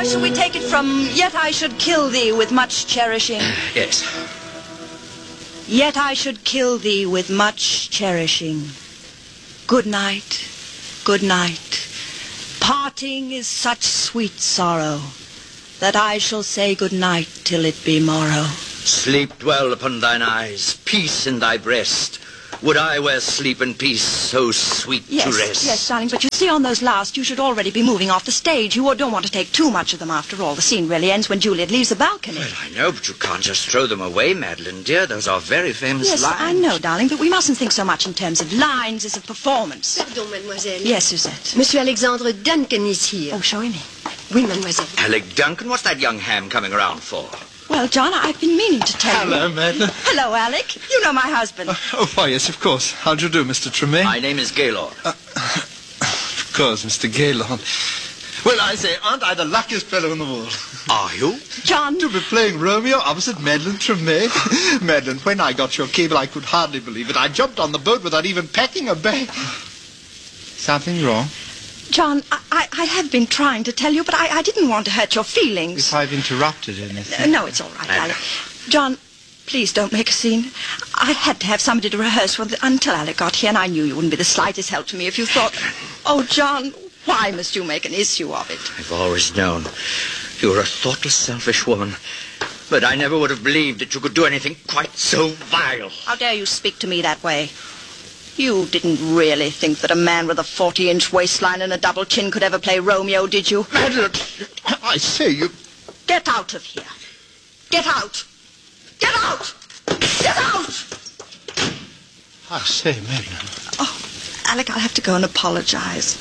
Or shall we take it from, yet I should kill thee with much cherishing? Yes. Yet I should kill thee with much cherishing. Good night, good night. Parting is such sweet sorrow, that I shall say good night till it be morrow. Sleep dwell upon thine eyes, peace in thy breast. Would I were sleep and peace so sweet to rest. Yes, darling, but you see, on those last, you should already be moving off the stage. You don't want to take too much of them after all. The scene really ends when Juliet leaves the balcony. Well, I know, but you can't just throw them away, Madeline, dear. Those are very famous lines. Yes, I know, darling, but we mustn't think so much in terms of lines as of performance. Pardon, mademoiselle. Yes, Suzette. Monsieur Alexandre Duncan is here. Oh, show him in. Oui, mademoiselle. Alec Duncan, what's that young ham coming around for? Well, John, I've been meaning to tell you. Hello, Madeline. Hello, Alec. You know my husband. Why, yes, of course. How do you do, Mr. Tremaine? My name is Gaylord. Of course, Mr. Gaylord. Well, I say, aren't I the luckiest fellow in the world? Are you? John. To be playing Romeo opposite Madeline Tremaine. Madeline, when I got your cable, I could hardly believe it. I jumped on the boat without even packing a bag. Something wrong? John, I have been trying to tell you, but I didn't want to hurt your feelings. If I've interrupted anything. No, it's all right, Alec. John, please don't make a scene. I had to have somebody to rehearse with until Alec got here, and I knew you wouldn't be the slightest help to me if you thought... Oh, John, why must you make an issue of it? I've always known you were a thoughtless, selfish woman. But I never would have believed that you could do anything quite so vile. How dare you speak to me that way? You didn't really think that a man with a 40-inch waistline and a double chin could ever play Romeo, did you? Madeline, I say, you... Get out of here. Get out. Get out. Get out. I say, Madeline. Oh, Alec, I'll have to go and apologize.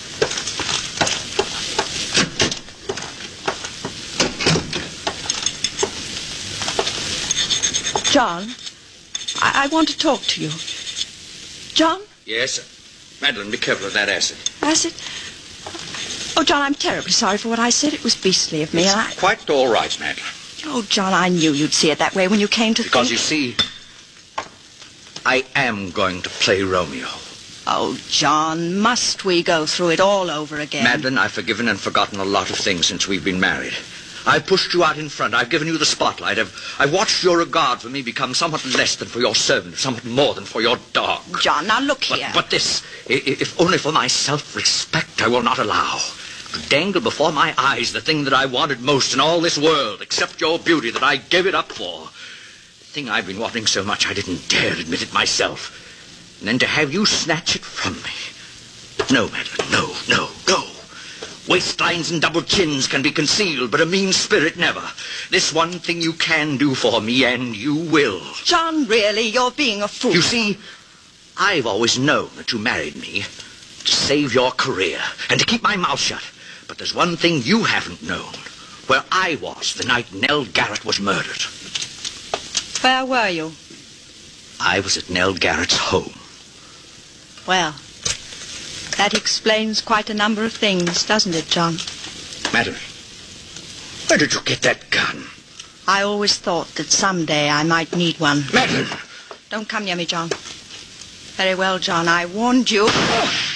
John, I want to talk to you. John? Yes? Madeline, be careful of that acid. Acid? Oh, John, I'm terribly sorry for what I said. It was beastly of me. It's quite all right, Madeline. Oh, John, I knew you'd see it that way when you came to Because think... you see, I am going to play Romeo. Oh, John, must we go through it all over again? Madeline, I've forgiven and forgotten a lot of things since we've been married. I've pushed you out in front. I've given you the spotlight. I've watched your regard for me become somewhat less than for your servant, somewhat more than for your dog. John, now look here. But this, if only for my self-respect, I will not allow. To dangle before my eyes the thing that I wanted most in all this world, except your beauty, that I gave it up for. The thing I've been wanting so much I didn't dare admit it myself. And then to have you snatch it from me. No, Madeline, no. Waistlines and double chins can be concealed, but a mean spirit never. This one thing you can do for me, and you will. John, really, you're being a fool. You see, I've always known that you married me to save your career and to keep my mouth shut. But there's one thing you haven't known. Where I was the night Nell Garrett was murdered. Where were you? I was at Nell Garrett's home. Well, that explains quite a number of things, doesn't it, John? Madeline, where did you get that gun? I always thought that someday I might need one. Madeline! Don't come near me, John. Very well, John, I warned you.